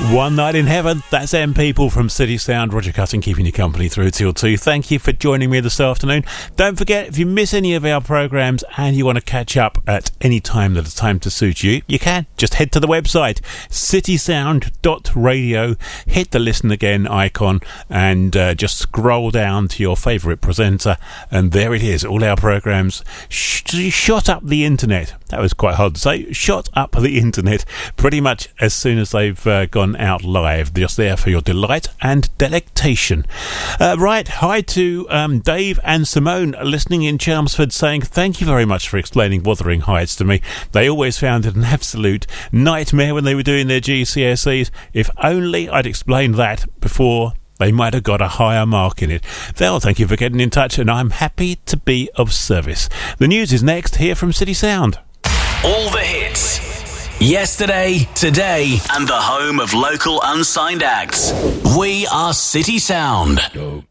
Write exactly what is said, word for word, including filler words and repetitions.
One Night in Heaven, that's them people from City Sound. Roger Cutting keeping you company through till two. Thank you for joining me this afternoon. Don't forget, if you miss any of our programmes and you want to catch up at any time that is time to suit you, you can. Just head to the website, city sound dot radio, hit the listen again icon and uh, just scroll down to your favourite presenter, and there it is, all our programmes sh- shot up the internet. That was quite hard to say. Shot up the internet pretty much as soon as they've uh, gone out live, just there for your delight and delectation. Uh, right, hi to um, Dave and Simone listening in Chelmsford, saying thank you very much for explaining Wuthering Heights to me. They always found it an absolute nightmare when they were doing their G C S Es. If only I'd explained that before, they might have got a higher mark in it. Well, thank you for getting in touch, and I'm happy to be of service. The news is next, here from City Sound. All the hits. Yesterday, today, and the home of local unsigned acts. We are City Sound. Go.